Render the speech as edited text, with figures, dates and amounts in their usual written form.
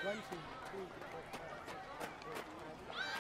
1, 2, 3, 4, 5, 6, 7, 8, 9, 10.